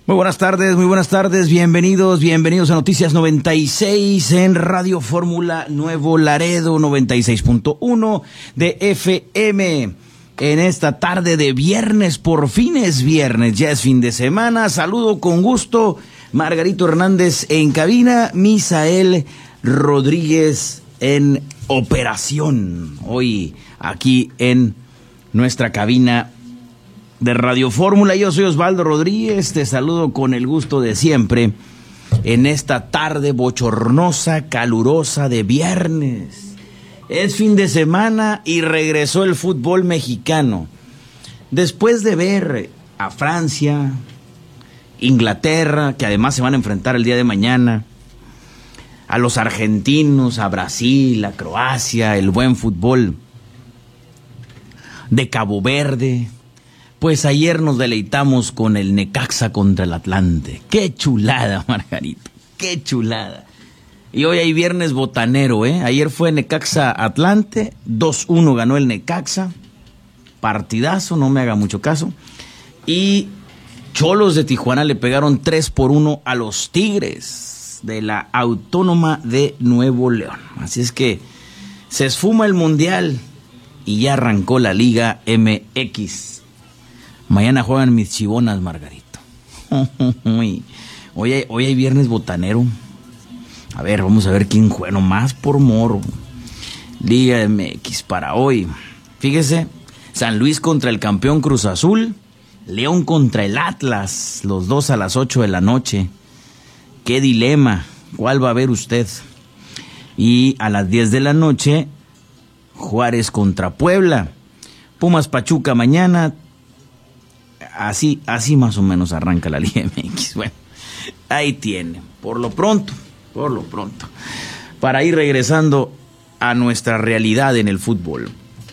Muy buenas tardes, bienvenidos a Noticias 96 en Radio Fórmula Nuevo Laredo, 96.1 de FM. En esta tarde de viernes, por fin es viernes, ya es fin de semana. Saludo con gusto, Margarito Hernández en cabina, Misael Rodríguez en operación. Hoy aquí en nuestra cabina de Radio Fórmula. Yo soy Osvaldo Rodríguez, te saludo con el gusto de siempre en esta tarde bochornosa, calurosa de viernes. Es fin de semana y regresó el fútbol mexicano. Después de ver a Francia, Inglaterra, que además se van a enfrentar el día de mañana, a los argentinos, a Brasil, a Croacia, el buen fútbol de Cabo Verde. Pues ayer nos deleitamos con el Necaxa contra el Atlante. ¡Qué chulada, Margarito! ¡Qué chulada! Y hoy hay viernes botanero, ¿eh? Ayer fue Necaxa Atlante, 2-1 ganó el Necaxa. Partidazo, no me haga mucho caso. Y Cholos de Tijuana le pegaron 3-1 a los Tigres de la Autónoma de Nuevo León. Así es que se esfuma el Mundial y ya arrancó la Liga MX. Mañana juegan mis chivonas, Margarito. Hoy hay viernes botanero. A ver, vamos a ver quién juega, nomás por moro. Liga MX para hoy. Fíjese, San Luis contra el campeón Cruz Azul. León contra el Atlas, los dos a las 8 de la noche. Qué dilema, ¿cuál va a ver usted? Y a las 10 de la noche, Juárez contra Puebla. Pumas Pachuca mañana. Así más o menos arranca la Liga MX. Bueno, ahí tiene, por lo pronto, para ir regresando a nuestra realidad en el fútbol.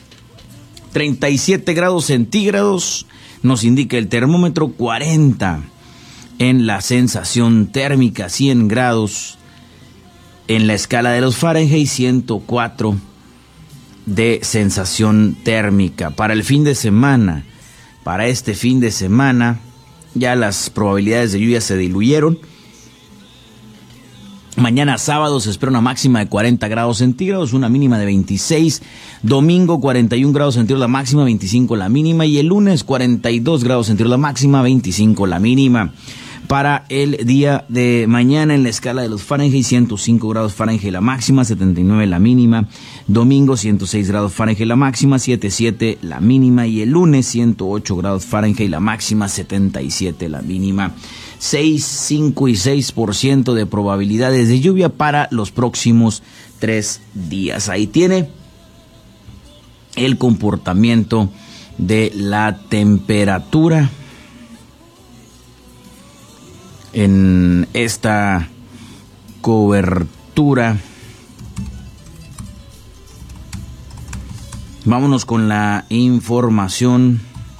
37 grados centígrados nos indica el termómetro, 40 en la sensación térmica, 100 grados en la escala de los Fahrenheit, 104 de sensación térmica. Para el fin de semana, para este fin de semana, ya las probabilidades de lluvia se diluyeron. Mañana sábado se espera una máxima de 40 grados centígrados, una mínima de 26. Domingo 41 grados centígrados la máxima, 25 la mínima. Y el lunes 42 grados centígrados la máxima, 25 la mínima. Para el día de mañana en la escala de los Fahrenheit, 105 grados Fahrenheit la máxima, 79 la mínima. Domingo 106 grados Fahrenheit la máxima, 77 la mínima. Y el lunes 108 grados Fahrenheit la máxima, 77 la mínima. 6, 5 y 6% de probabilidades de lluvia para los próximos 3 días. Ahí tiene el comportamiento de la temperatura en esta cobertura. Vámonos con la información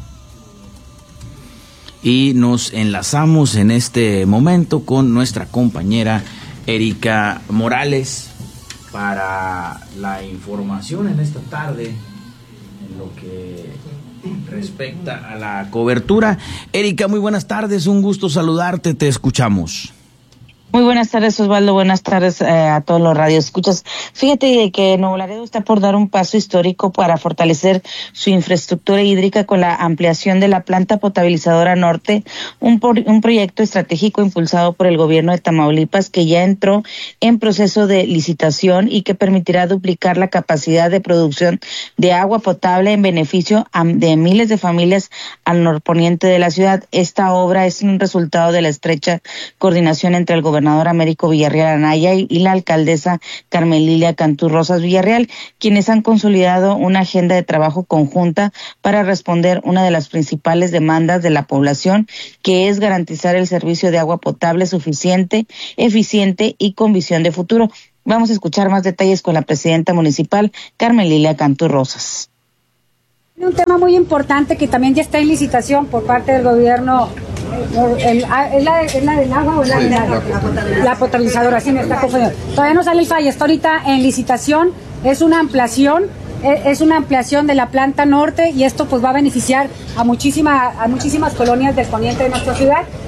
y nos enlazamos en este momento con nuestra compañera Erika Morales para la información en esta tarde en lo que respecta a la cobertura. Erika, muy buenas tardes, un gusto saludarte, te escuchamos. Muy buenas tardes, Osvaldo. Buenas tardes a todos los radioescuchas. Fíjate que Nuevo Laredo está por dar un paso histórico para fortalecer su infraestructura hídrica con la ampliación de la planta potabilizadora norte, un proyecto estratégico impulsado por el gobierno de Tamaulipas que ya entró en proceso de licitación y que permitirá duplicar la capacidad de producción de agua potable en beneficio de miles de familias al norponiente de la ciudad. Esta obra es un resultado de la estrecha coordinación entre el gobernador Américo Villarreal Anaya y la alcaldesa Carmen Lilia Cantú Rosas Villarreal, quienes han consolidado una agenda de trabajo conjunta para responder una de las principales demandas de la población, que es garantizar el servicio de agua potable suficiente, eficiente y con visión de futuro. Vamos a escuchar más detalles con la presidenta municipal, Carmen Lilia Cantú Rosas. Un tema muy importante que también ya está en licitación por parte del gobierno. ¿Es la del agua o es la del agua? La potabilizadora, sí me está confundiendo. Todavía no sale el fallo, está ahorita en licitación, es una ampliación de la planta norte y esto pues va a beneficiar a muchísimas colonias del poniente de nuestra ciudad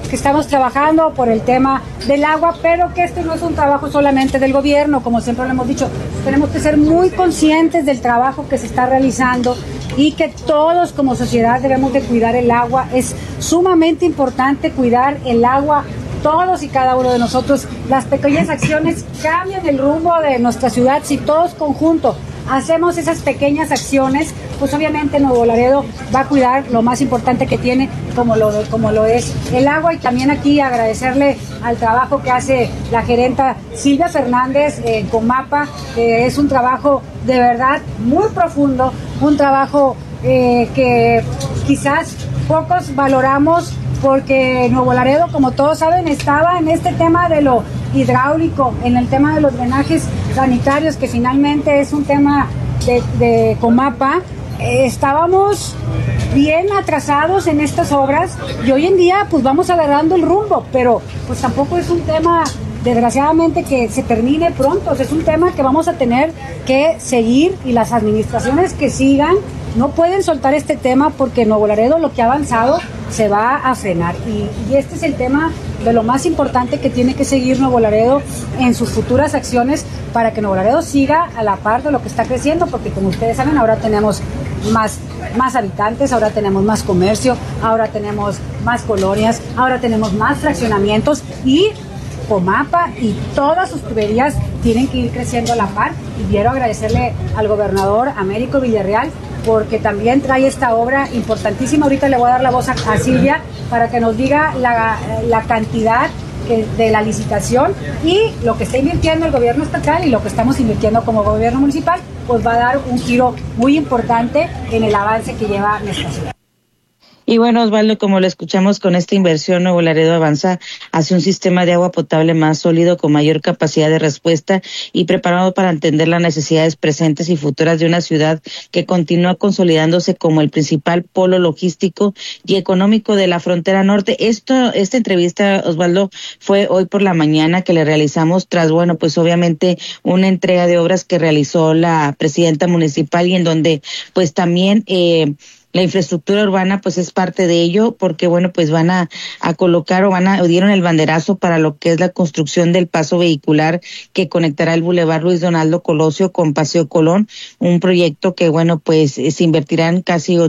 que estamos trabajando por el tema del agua, pero que este no es un trabajo solamente del gobierno, como siempre lo hemos dicho, tenemos que ser muy conscientes del trabajo que se está realizando y que todos como sociedad debemos de cuidar el agua. Es sumamente importante cuidar el agua, todos y cada uno de nosotros. Las pequeñas acciones cambian el rumbo de nuestra ciudad. Si todos conjuntos hacemos esas pequeñas acciones, pues obviamente Nuevo Laredo va a cuidar lo más importante que tiene, como lo es el agua. Y también aquí agradecerle al trabajo que hace la gerenta Silvia Fernández con MAPA, que es un trabajo de verdad muy profundo, un trabajo que quizás pocos valoramos, porque Nuevo Laredo, como todos saben, estaba en este tema de lo hidráulico, en el tema de los drenajes sanitarios, que finalmente es un tema de Comapa. Estábamos bien atrasados en estas obras y hoy en día pues vamos agarrando el rumbo, pero pues tampoco es un tema desgraciadamente que se termine pronto. Es un tema que vamos a tener que seguir, y las administraciones que sigan no pueden soltar este tema, porque Nuevo Laredo, lo que ha avanzado, se va a frenar. Y este es el tema de lo más importante que tiene que seguir Nuevo Laredo en sus futuras acciones, para que Nuevo Laredo siga a la par de lo que está creciendo, porque como ustedes saben, ahora tenemos más habitantes, ahora tenemos más comercio, ahora tenemos más colonias, ahora tenemos más fraccionamientos, y Comapa y todas sus tuberías tienen que ir creciendo a la par. Y quiero agradecerle al gobernador Américo Villarreal, porque también trae esta obra importantísima. Ahorita le voy a dar la voz a Silvia para que nos diga la cantidad de la licitación, y lo que está invirtiendo el gobierno estatal y lo que estamos invirtiendo como gobierno municipal, pues va a dar un giro muy importante en el avance que lleva nuestra ciudad. Y bueno, Osvaldo, como lo escuchamos, con esta inversión, Nuevo Laredo avanza hacia un sistema de agua potable más sólido, con mayor capacidad de respuesta y preparado para atender las necesidades presentes y futuras de una ciudad que continúa consolidándose como el principal polo logístico y económico de la frontera norte. Esta entrevista, Osvaldo, fue hoy por la mañana que le realizamos tras, bueno, pues obviamente una entrega de obras que realizó la presidenta municipal, y en donde pues también la infraestructura urbana pues es parte de ello, porque bueno, pues van a colocar o dieron el banderazo para lo que es la construcción del paso vehicular que conectará el Boulevard Luis Donaldo Colosio con Paseo Colón, un proyecto que bueno, pues se invertirán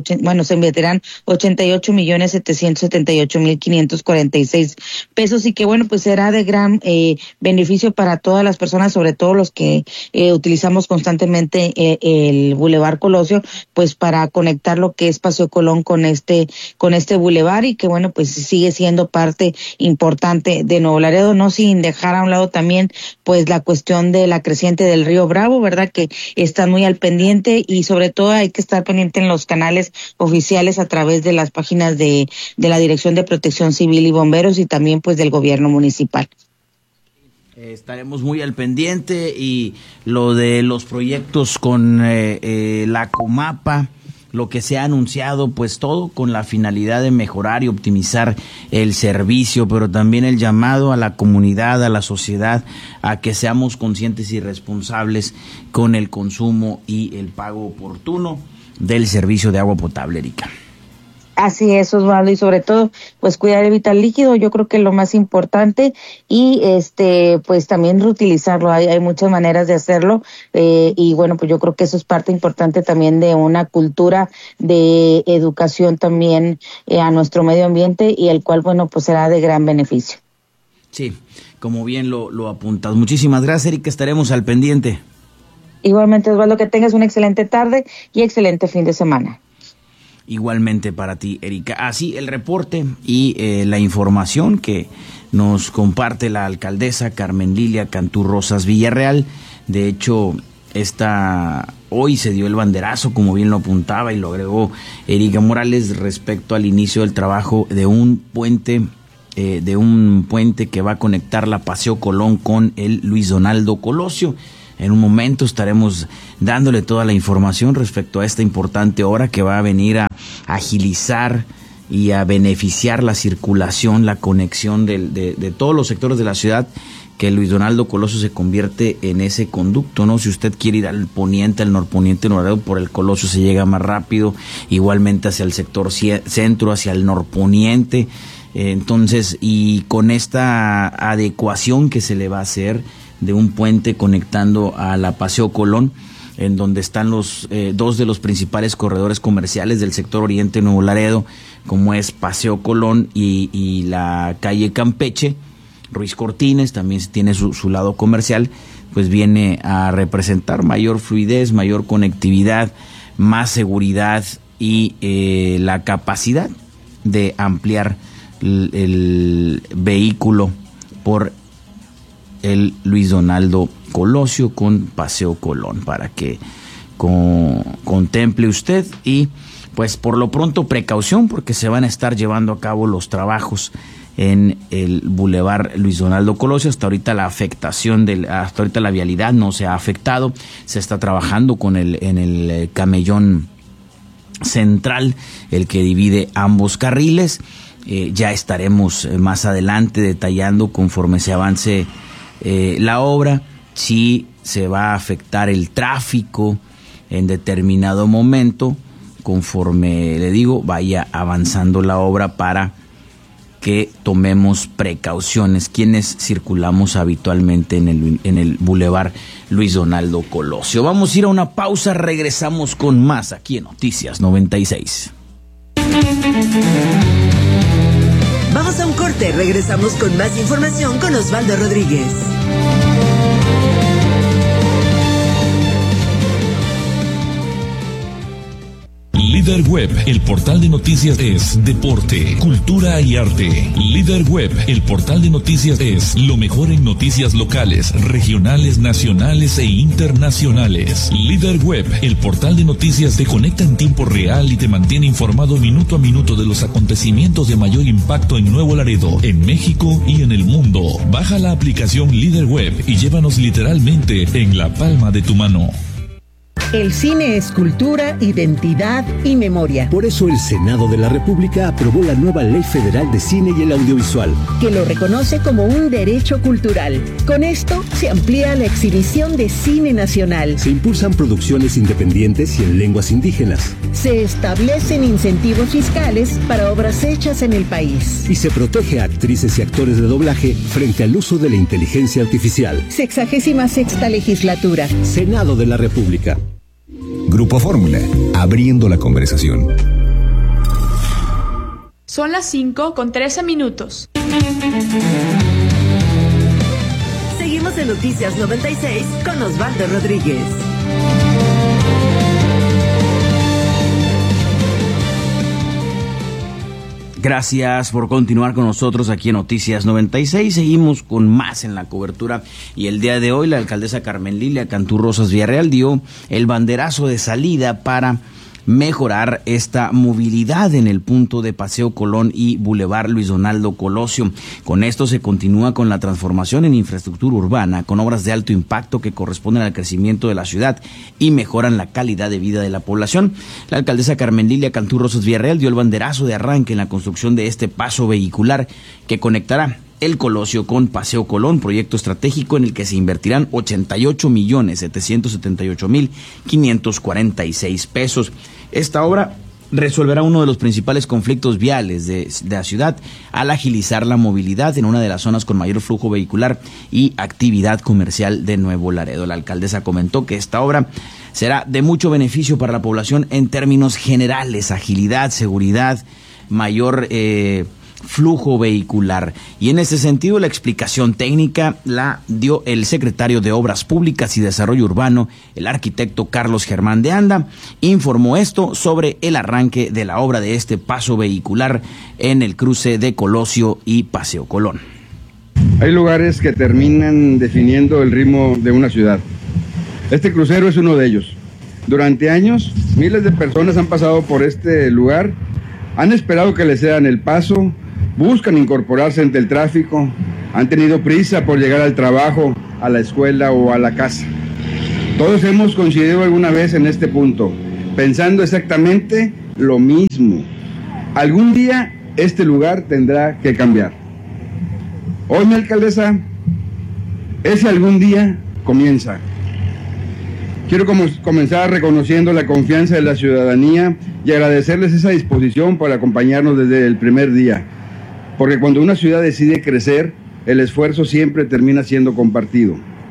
88,778,546 pesos, y que bueno, pues será de gran beneficio para todas las personas, sobre todo los que utilizamos constantemente el Boulevard Colosio, pues para conectar lo que es Paseo Colón con este bulevar, y que bueno, pues sigue siendo parte importante de Nuevo Laredo, no sin dejar a un lado también pues la cuestión de la creciente del río Bravo, ¿verdad? Que están muy al pendiente, y sobre todo hay que estar pendiente en los canales oficiales a través de las páginas de la Dirección de Protección Civil y Bomberos, y también pues del gobierno municipal. Estaremos muy al pendiente, y lo de los proyectos con la Comapa, lo que se ha anunciado, pues todo con la finalidad de mejorar y optimizar el servicio, pero también el llamado a la comunidad, a la sociedad, a que seamos conscientes y responsables con el consumo y el pago oportuno del servicio de agua potable, Erika. Así es, Osvaldo, y sobre todo, pues cuidar el vital líquido, yo creo que es lo más importante, y pues también reutilizarlo. Hay muchas maneras de hacerlo, y bueno, pues yo creo que eso es parte importante también de una cultura de educación también a nuestro medio ambiente, y el cual, bueno, pues será de gran beneficio. Sí, como bien lo apuntas. Muchísimas gracias, Erika, estaremos al pendiente. Igualmente, Osvaldo, que tengas una excelente tarde y excelente fin de semana. Igualmente para ti, Erika. Así el reporte y la información que nos comparte la alcaldesa Carmen Lilia Cantú Rosas Villarreal. De hecho, hoy se dio el banderazo, como bien lo apuntaba y lo agregó Erika Morales, respecto al inicio del trabajo de un puente que va a conectar la Paseo Colón con el Luis Donaldo Colosio. En un momento estaremos dándole toda la información respecto a esta importante obra que va a venir a agilizar y a beneficiar la circulación, la conexión de todos los sectores de la ciudad, que Luis Donaldo Colosio se convierte en ese conducto, ¿no? Si usted quiere ir al poniente, al norponiente, por el Colosio se llega más rápido, igualmente hacia el sector centro, hacia el norponiente. Entonces, y con esta adecuación que se le va a hacer de un puente conectando a la Paseo Colón, en donde están los dos de los principales corredores comerciales del sector oriente de Nuevo Laredo, como es Paseo Colón y la calle Campeche, Ruiz Cortines, también tiene su lado comercial, pues viene a representar mayor fluidez, mayor conectividad, más seguridad y la capacidad de ampliar el vehículo por el Luis Donaldo Colosio con Paseo Colón, para que contemple usted. Y pues por lo pronto precaución, porque se van a estar llevando a cabo los trabajos en el Boulevard Luis Donaldo Colosio. Hasta ahorita la vialidad no se ha afectado. Se está trabajando en el camellón central, el que divide ambos carriles. Ya estaremos más adelante detallando, conforme se avance la obra, si se va a afectar el tráfico en determinado momento, conforme le digo vaya avanzando la obra, para que tomemos precauciones quienes circulamos habitualmente en el Boulevard Luis Donaldo Colosio. Vamos a ir a una pausa, regresamos con más aquí en Noticias 96. Vamos a un corte, regresamos con más información con Osvaldo Rodríguez. Líder Web, el portal de noticias es deporte, cultura y arte. Líder Web, el portal de noticias es lo mejor en noticias locales, regionales, nacionales e internacionales. Líder Web, el portal de noticias te conecta en tiempo real y te mantiene informado minuto a minuto de los acontecimientos de mayor impacto en Nuevo Laredo, en México y en el mundo. Baja la aplicación Líder Web y llévanos literalmente en la palma de tu mano. El cine es cultura, identidad y memoria. Por eso el Senado de la República aprobó la nueva Ley Federal de Cine y el Audiovisual, que lo reconoce como un derecho cultural. Con esto se amplía la exhibición de cine nacional. Se impulsan producciones independientes y en lenguas indígenas. Se establecen incentivos fiscales para obras hechas en el país. Y se protege a actrices y actores de doblaje frente al uso de la inteligencia artificial. 66ª legislatura. Senado de la República. Grupo Fórmula, abriendo la conversación. Son las 5:13. Seguimos en Noticias 96 con Osvaldo Rodríguez. Gracias por continuar con nosotros aquí en Noticias 96. Seguimos con más en la cobertura, y el día de hoy la alcaldesa Carmen Lilia Cantú Rosas Villarreal dio el banderazo de salida para mejorar esta movilidad en el punto de Paseo Colón y Boulevard Luis Donaldo Colosio. Con esto se continúa con la transformación en infraestructura urbana, con obras de alto impacto que corresponden al crecimiento de la ciudad y mejoran la calidad de vida de la población. La alcaldesa Carmen Lilia Cantú Rosas Villarreal dio el banderazo de arranque en la construcción de este paso vehicular que conectará el Colosio con Paseo Colón, proyecto estratégico en el que se invertirán 88,778,546 pesos. Esta obra resolverá uno de los principales conflictos viales de la ciudad al agilizar la movilidad en una de las zonas con mayor flujo vehicular y actividad comercial de Nuevo Laredo. La alcaldesa comentó que esta obra será de mucho beneficio para la población en términos generales: agilidad, seguridad, mayor flujo vehicular. Y en ese sentido, la explicación técnica la dio el secretario de Obras Públicas y Desarrollo Urbano, el arquitecto Carlos Germán de Anda. Informó esto sobre el arranque de la obra de este paso vehicular en el cruce de Colosio y Paseo Colón. Hay lugares que terminan definiendo el ritmo de una ciudad. Este crucero es uno de ellos. Durante años, miles de personas han pasado por este lugar, han esperado que les cedan el paso, buscan incorporarse ante el tráfico, han tenido prisa por llegar al trabajo, a la escuela o a la casa. Todos hemos coincidido alguna vez en este punto, pensando exactamente lo mismo. Algún día este lugar tendrá que cambiar. Hoy, mi alcaldesa, ese algún día comienza. Quiero comenzar reconociendo la confianza de la ciudadanía y agradecerles esa disposición por acompañarnos desde el primer día. porque cuando una ciudad decide crecer, el esfuerzo siempre termina siendo compartido.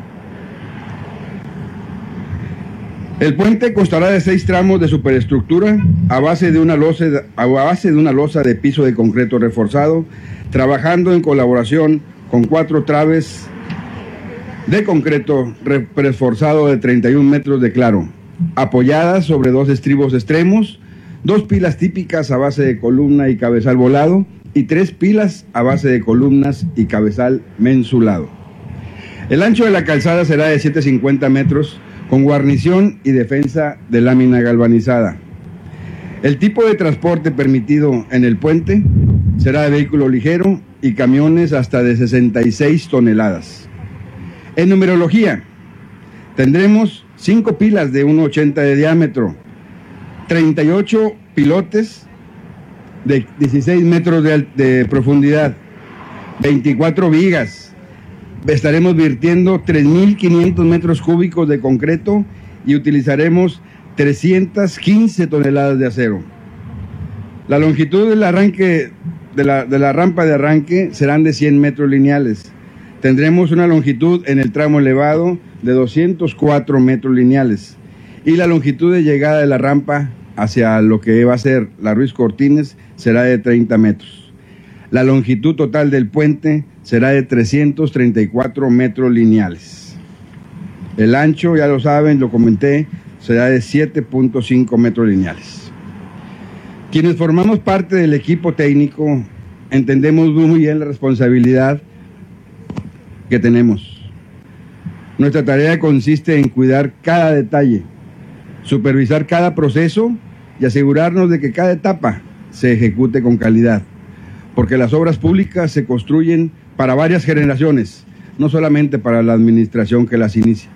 El puente constará de 6 tramos de superestructura a base de una losa de piso de concreto reforzado, trabajando en colaboración con 4 traves de concreto reforzado de 31 metros de claro, apoyadas sobre 2 estribos extremos, 2 pilas típicas a base de columna y cabezal volado y 3 pilas a base de columnas y cabezal mensulado. El ancho de la calzada será de 750 metros con guarnición y defensa de lámina galvanizada. El tipo de transporte permitido en el puente será de vehículo ligero y camiones hasta de 66 toneladas. En numerología, tendremos 5 pilas de 1,80 de diámetro, 38 pilotes de 16 metros de profundidad, 24 vigas. Estaremos virtiendo 3.500 metros cúbicos de concreto y utilizaremos 315 toneladas de acero. La longitud del arranque de la rampa de arranque serán de 100 metros lineales. Tendremos una longitud en el tramo elevado de 204 metros lineales y la longitud de llegada de la rampa hacia lo que va a ser la Ruiz Cortines será de 30 metros. La longitud total del puente será de 334 metros lineales. El ancho, ya lo saben, lo comenté, será de 7.5 metros lineales. Quienes formamos parte del equipo técnico entendemos muy bien la responsabilidad que tenemos. Nuestra tarea consiste en cuidar cada detalle, supervisar cada proceso y asegurarnos de que cada etapa se ejecute con calidad, porque las obras públicas se construyen para varias generaciones, no solamente para la administración que las inicia.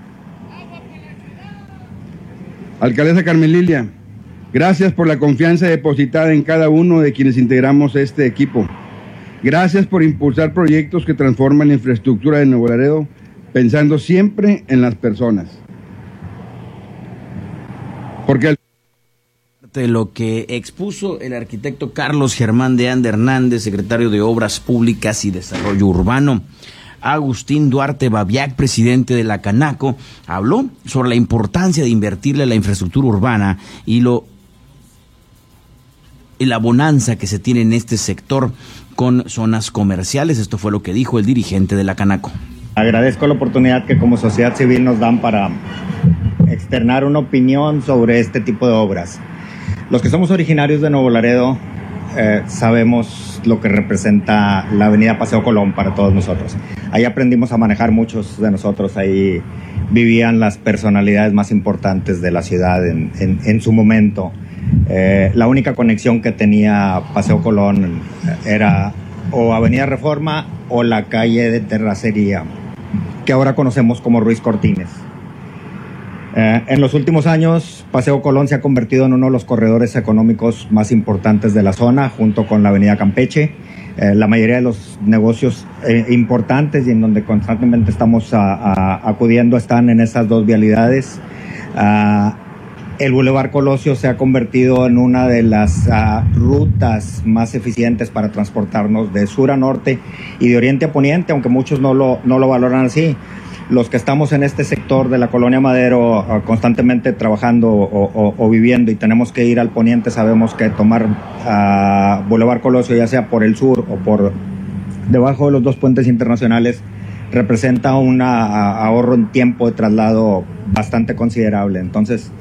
Alcaldesa Carmen Lilia, gracias por la confianza depositada en cada uno de quienes integramos este equipo. Gracias por impulsar proyectos que transforman la infraestructura de Nuevo Laredo, pensando siempre en las personas. Porque de lo que expuso el arquitecto Carlos Germán de Anda Hernández, secretario de Obras Públicas y Desarrollo Urbano. Agustín Duarte Babiac, presidente de la Canaco, habló sobre la importancia de invertirle a la infraestructura urbana y la bonanza que se tiene en este sector con zonas comerciales. Esto fue lo que dijo el dirigente de la Canaco. Agradezco la oportunidad que como sociedad civil nos dan para externar una opinión sobre este tipo de obras. Los que somos originarios de Nuevo Laredo sabemos lo que representa la avenida Paseo Colón para todos nosotros. Ahí aprendimos a manejar muchos de nosotros, ahí vivían las personalidades más importantes de la ciudad en su momento. La única conexión que tenía Paseo Colón era o Avenida Reforma o la calle de Terracería, que ahora conocemos como Ruiz Cortines. En los últimos años, Paseo Colón se ha convertido en uno de los corredores económicos más importantes de la zona, junto con la Avenida Campeche. La mayoría de los negocios importantes y en donde constantemente estamos acudiendo están en esas dos vialidades. El Boulevard Colosio se ha convertido en una de las rutas más eficientes para transportarnos de sur a norte y de oriente a poniente, aunque muchos no lo valoran así. Los que estamos en este sector de la Colonia Madero constantemente trabajando o viviendo y tenemos que ir al poniente, sabemos que tomar Boulevard Colosio, ya sea por el sur o por debajo de los dos puentes internacionales, representa un ahorro en tiempo de traslado bastante considerable. Entonces,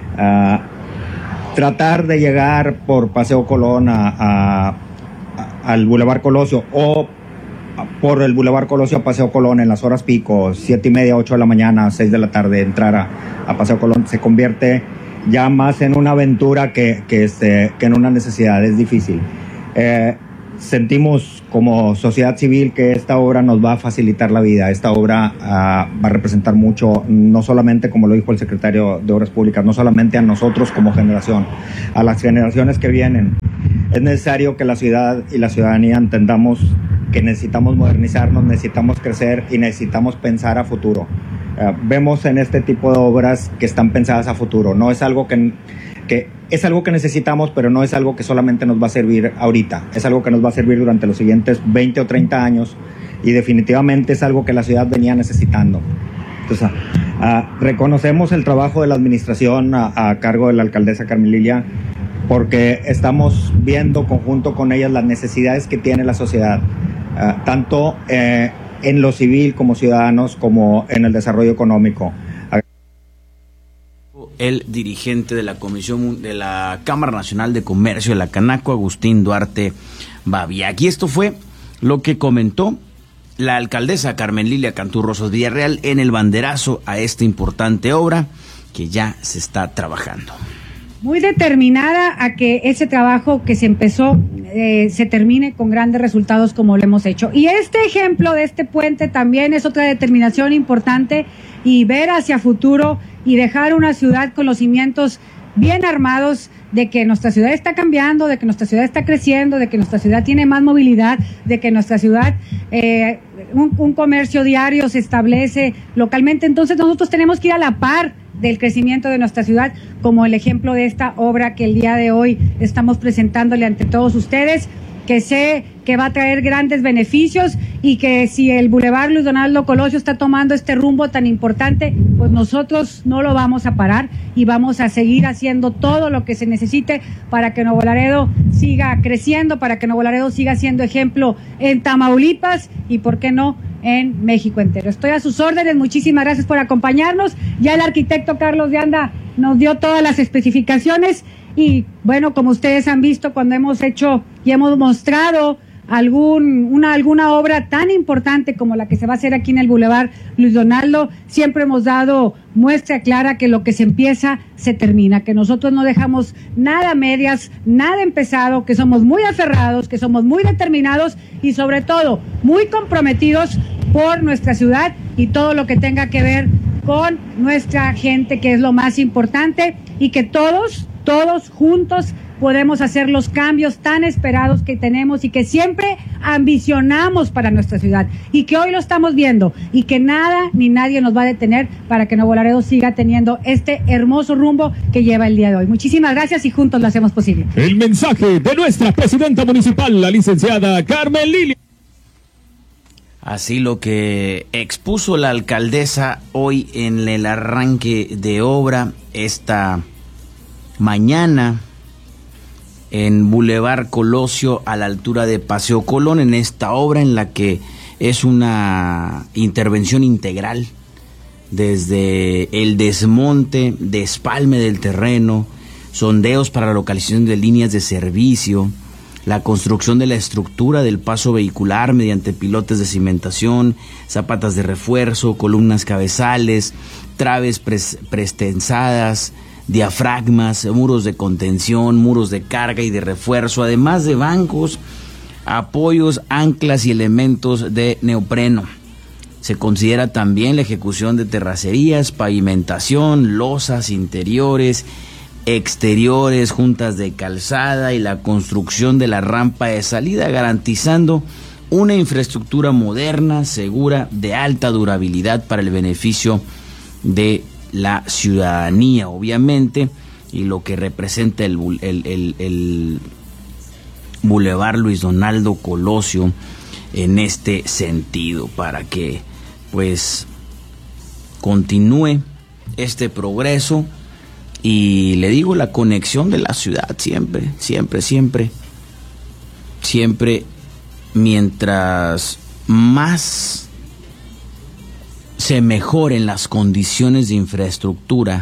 tratar de llegar por Paseo Colón al Boulevard Colosio o por el Boulevard Colosio a Paseo Colón en las horas pico, 7:30, 8 de la mañana, 6 de la tarde, entrar a Paseo Colón, se convierte ya más en una aventura que en una necesidad. Es difícil. Sentimos como sociedad civil que esta obra nos va a facilitar la vida. Esta obra va a representar mucho, no solamente, como lo dijo el secretario de Obras Públicas, no solamente a nosotros como generación, a las generaciones que vienen. Es necesario que la ciudad y la ciudadanía entendamos que necesitamos modernizarnos, necesitamos crecer y necesitamos pensar a futuro. Vemos en este tipo de obras que están pensadas a futuro. No es algo que es algo que necesitamos, pero no es algo que solamente nos va a servir ahorita. Es algo que nos va a servir durante los siguientes 20 o 30 años y definitivamente es algo que la ciudad venía necesitando. Entonces, reconocemos el trabajo de la administración a cargo de la alcaldesa Carmen Lilia, porque estamos viendo conjunto con ellas las necesidades que tiene la sociedad, tanto en lo civil como ciudadanos, como en el desarrollo económico. El dirigente de la Comisión de la Cámara Nacional de Comercio de la Canaco, Agustín Duarte Babiak. Y esto fue lo que comentó la alcaldesa Carmen Lilia Cantú Rosas Villarreal en el banderazo a esta importante obra que ya se está trabajando. Muy determinada a que ese trabajo que se empezó se termine con grandes resultados como lo hemos hecho. Y este ejemplo de este puente también es otra determinación importante y ver hacia futuro y dejar una ciudad con los cimientos bien armados de que nuestra ciudad está cambiando, de que nuestra ciudad está creciendo, de que nuestra ciudad tiene más movilidad, de que nuestra ciudad un comercio diario se establece localmente. Entonces nosotros tenemos que ir a la par del crecimiento de nuestra ciudad, como el ejemplo de esta obra que el día de hoy estamos presentándole ante todos ustedes, que sé que va a traer grandes beneficios y que si el Boulevard Luis Donaldo Colosio está tomando este rumbo tan importante, pues nosotros no lo vamos a parar y vamos a seguir haciendo todo lo que se necesite para que Nuevo Laredo siga creciendo, para que Nuevo Laredo siga siendo ejemplo en Tamaulipas y, ¿por qué no?, en México entero. Estoy a sus órdenes, muchísimas gracias por acompañarnos. Ya el arquitecto Carlos de Anda nos dio todas las especificaciones y bueno, como ustedes han visto cuando hemos hecho y hemos mostrado alguna obra tan importante como la que se va a hacer aquí en el Boulevard Luis Donaldo, siempre hemos dado muestra clara que lo que se empieza se termina, que nosotros no dejamos nada a medias, nada empezado, que somos muy aferrados, que somos muy determinados y sobre todo muy comprometidos por nuestra ciudad y todo lo que tenga que ver con nuestra gente, que es lo más importante, y que todos juntos podemos hacer los cambios tan esperados que tenemos y que siempre ambicionamos para nuestra ciudad y que hoy lo estamos viendo y que nada ni nadie nos va a detener para que Nuevo Laredo siga teniendo este hermoso rumbo que lleva el día de hoy. Muchísimas gracias y juntos lo hacemos posible. El mensaje de nuestra presidenta municipal, la licenciada Carmen Lilia. Así lo que expuso la alcaldesa hoy en el arranque de obra esta mañana en Boulevard Colosio a la altura de Paseo Colón, en esta obra en la que es una intervención integral desde el desmonte, despalme del terreno, sondeos para la localización de líneas de servicio, la construcción de la estructura del paso vehicular mediante pilotes de cimentación, zapatas de refuerzo, columnas cabezales, traves prestensadas, diafragmas, muros de contención, muros de carga y de refuerzo, además de bancos, apoyos, anclas y elementos de neopreno. Se considera también la ejecución de terracerías, pavimentación, losas interiores, exteriores, juntas de calzada y la construcción de la rampa de salida, garantizando una infraestructura moderna, segura, de alta durabilidad para el beneficio de la ciudadanía, obviamente, y lo que representa el Boulevard Luis Donaldo Colosio en este sentido, para que pues continúe este progreso y le digo, la conexión de la ciudad siempre, mientras más se mejoren las condiciones de infraestructura,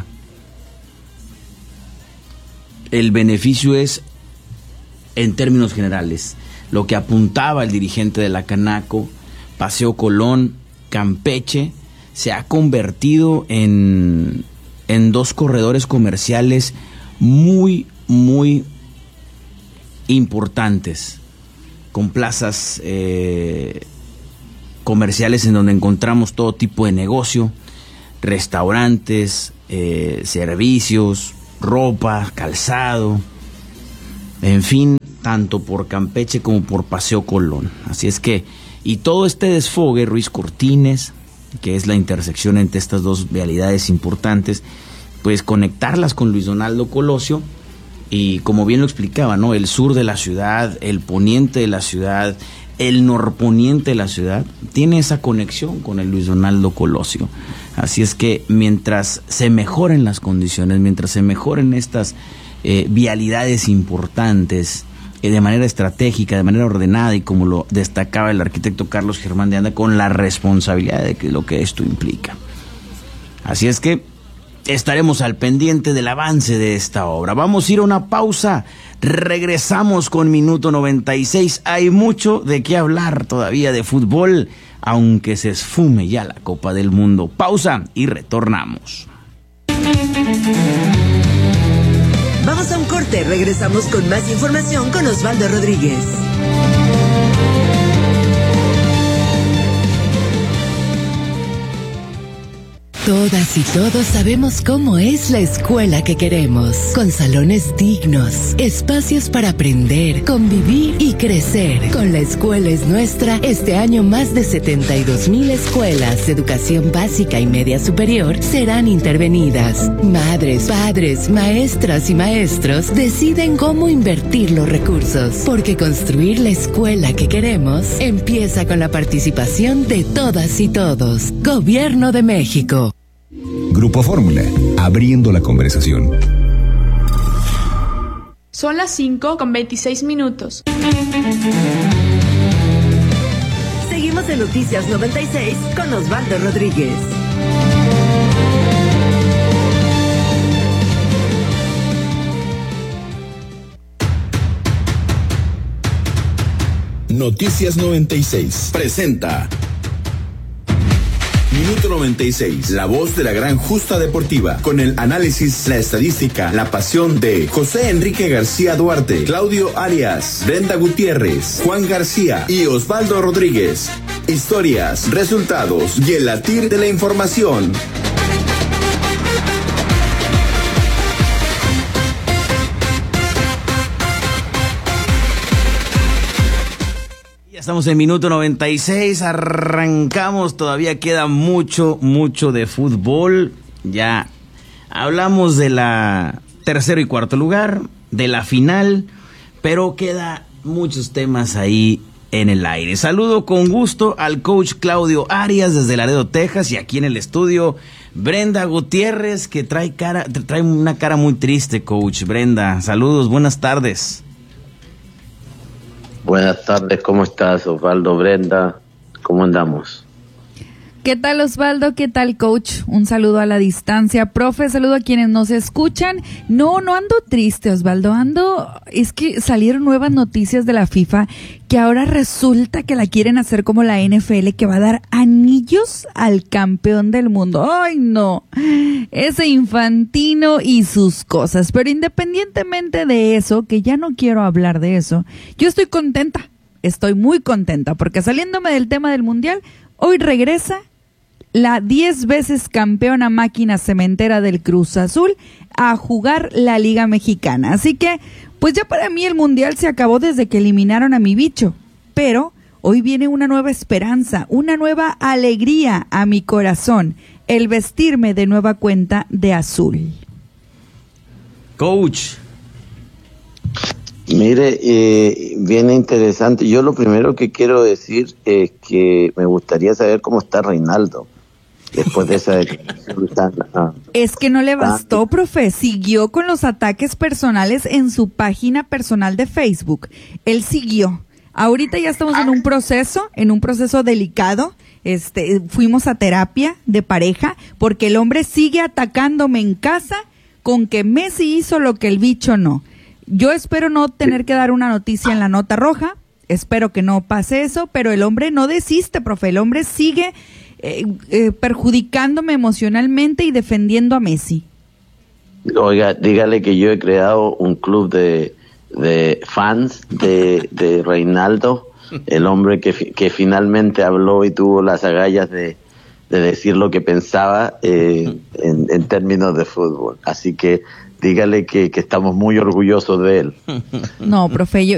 el beneficio es, en términos generales, lo que apuntaba el dirigente de la Canaco, Paseo Colón, Campeche, se ha convertido en dos corredores comerciales muy importantes, con plazas comerciales en donde encontramos todo tipo de negocio, restaurantes, servicios, ropa, calzado, en fin, tanto por Campeche como por Paseo Colón. Así es que, y todo este desfogue, Ruiz Cortines, que es la intersección entre estas dos vialidades importantes, pues conectarlas con Luis Donaldo Colosio, Y como bien lo explicaba, ¿no? El sur de la ciudad, el poniente de la ciudad, el norponiente de la ciudad, tiene esa conexión con el Luis Donaldo Colosio. Así es que mientras se mejoren las condiciones, mientras se mejoren estas vialidades importantes, de manera estratégica, de manera ordenada, y como lo destacaba el arquitecto Carlos Germán de Anda, con la responsabilidad de lo que esto implica. Así es que estaremos al pendiente del avance de esta obra. Vamos a ir a una pausa. Regresamos con Minuto 96. Hay mucho de qué hablar todavía de fútbol, aunque se esfume ya la Copa del Mundo. Pausa y retornamos. Vamos a un corte. Regresamos con más información con Osvaldo Rodríguez. Todas y todos sabemos cómo es la escuela que queremos, con salones dignos, espacios para aprender, convivir y crecer. Con La Escuela es Nuestra, este año más de 72,000 escuelas de educación básica y media superior serán intervenidas. Madres, padres, maestras y maestros deciden cómo invertir los recursos, porque construir la escuela que queremos empieza con la participación de todas y todos. Gobierno de México. Grupo Fórmula, abriendo la conversación. Son las 5:26. Seguimos en Noticias 96 con Osvaldo Rodríguez. Noticias 96 presenta Minuto 96, la voz de la gran justa deportiva, con el análisis, la estadística, la pasión de José Enrique García Duarte, Claudio Arias, Brenda Gutiérrez, Juan García y Osvaldo Rodríguez. Historias, resultados y el latir de la información. Estamos en Minuto 96, arrancamos, todavía queda mucho de fútbol. Ya hablamos de la tercero y cuarto lugar, de la final, pero queda muchos temas ahí en el aire. Saludo con gusto al coach Claudio Arias desde Laredo, Texas, y aquí en el estudio Brenda Gutiérrez, que trae una cara muy triste, coach. Brenda, saludos, buenas tardes. Buenas tardes, ¿cómo estás, Osvaldo, Brenda? ¿Cómo andamos? ¿Qué tal, Osvaldo? ¿Qué tal, coach? Un saludo a la distancia. Profe, saludo a quienes nos escuchan. No ando triste, Osvaldo. Es que salieron nuevas noticias de la FIFA que ahora resulta que la quieren hacer como la NFL, que va a dar anillos al campeón del mundo. ¡Ay, no! Ese Infantino y sus cosas. Pero independientemente de eso, que ya no quiero hablar de eso, yo estoy contenta. Estoy muy contenta porque, saliéndome del tema del Mundial, hoy regresa la 10 veces campeona máquina cementera del Cruz Azul a jugar la Liga Mexicana. Así que, pues ya para mí el Mundial se acabó desde que eliminaron a mi bicho. Pero hoy viene una nueva esperanza, una nueva alegría a mi corazón, el vestirme de nueva cuenta de azul. Coach. Mire, bien interesante. Yo lo primero que quiero decir es que me gustaría saber cómo está Reinaldo después de esa declaración tan... Es que no le bastó, profe. Siguió con los ataques personales en su página personal de Facebook. Él siguió. Ahorita ya estamos en un proceso delicado. Fuimos a terapia de pareja porque el hombre sigue atacándome en casa con que Messi hizo lo que el bicho no. Yo espero no tener que dar una noticia en la nota roja, espero que no pase eso, pero el hombre no desiste, profe, el hombre sigue perjudicándome emocionalmente y defendiendo a Messi. Oiga, dígale que yo he creado un club de fans de Reinaldo, el hombre que finalmente habló y tuvo las agallas de decir lo que pensaba en términos de fútbol. Así que dígale que estamos muy orgullosos de él. No, profe,